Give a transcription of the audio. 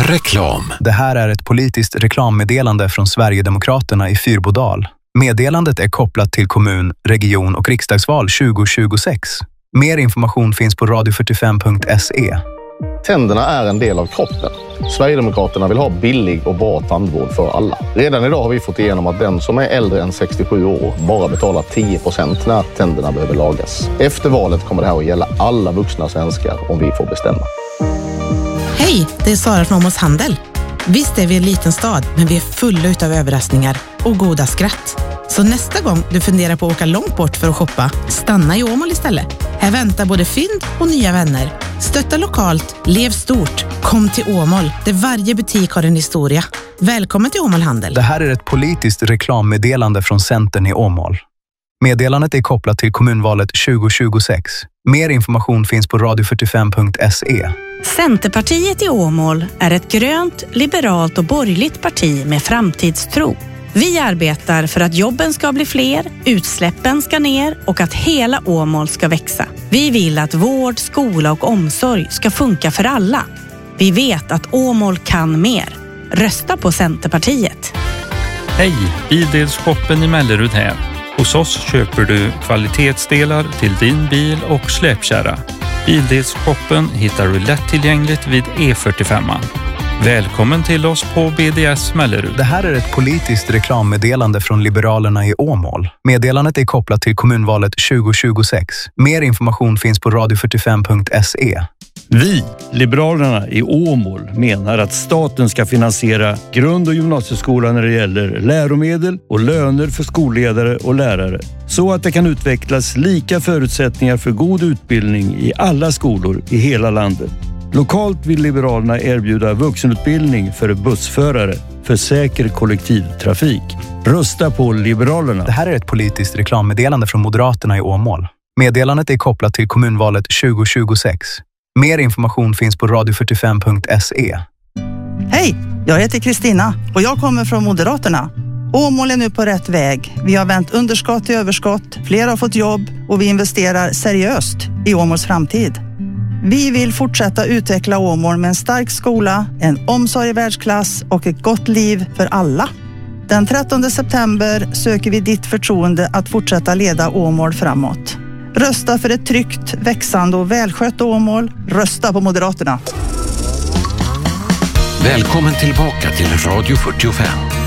Reklam. Det här är ett politiskt reklammeddelande från Sverigedemokraterna i Fyrbodal. Meddelandet är kopplat till kommun-, region- och riksdagsval 2026. Mer information finns på radio45.se. Tänderna är en del av kroppen. Sverigedemokraterna vill ha billig och bra tandvård för alla. Redan idag har vi fått igenom att den som är äldre än 67 år bara betalar 10% när tänderna behöver lagas. Efter valet kommer det här att gälla alla vuxna svenskar om vi får bestämma. Hej, det är Sara från Åmåls Handel. Visst är vi en liten stad, men vi är fulla utav överraskningar och goda skratt. Så nästa gång du funderar på att åka långt bort för att shoppa, stanna i Åmål istället. Här väntar både fynd och nya vänner. Stötta lokalt, lev stort. Kom till Åmål, där varje butik har en historia. Välkommen till Åmål Handel. Det här är ett politiskt reklammeddelande från Centern i Åmål. Meddelandet är kopplat till kommunvalet 2026. Mer information finns på radio45.se. Centerpartiet i Åmål är ett grönt, liberalt och borgerligt parti med framtidstro. Vi arbetar för att jobben ska bli fler, utsläppen ska ner och att hela Åmål ska växa. Vi vill att vård, skola och omsorg ska funka för alla. Vi vet att Åmål kan mer. Rösta på Centerpartiet. Hej, Bildelshoppen i Mellerud här. Hos oss köper du kvalitetsdelar till din bil och släpkärra. Bildelshoppen hittar du lättillgängligt vid E45. Välkommen till oss på BDS Mellerud. Det här är ett politiskt reklammeddelande från Liberalerna i Åmål. Meddelandet är kopplat till kommunvalet 2026. Mer information finns på radio45.se. Vi, Liberalerna i Åmål, menar att staten ska finansiera grund- och gymnasieskolan när det gäller läromedel och löner för skolledare och lärare. Så att det kan utvecklas lika förutsättningar för god utbildning i alla skolor i hela landet. Lokalt vill Liberalerna erbjuda vuxenutbildning för bussförare för säker kollektivtrafik. Rösta på Liberalerna. Det här är ett politiskt reklammeddelande från Moderaterna i Åmål. Meddelandet är kopplat till kommunvalet 2026. Mer information finns på radio45.se. Hej, jag heter Kristina och jag kommer från Moderaterna. Åmål är nu på rätt väg. Vi har vänt underskott till överskott, fler har fått jobb och vi investerar seriöst i Åmåls framtid. Vi vill fortsätta utveckla Åmål med en stark skola, en omsorg i världsklass och ett gott liv för alla. Den 13 september söker vi ditt förtroende att fortsätta leda Åmål framåt. Rösta för ett tryggt, växande och välskött Åmål. Rösta på Moderaterna. Välkommen tillbaka till Radio 45.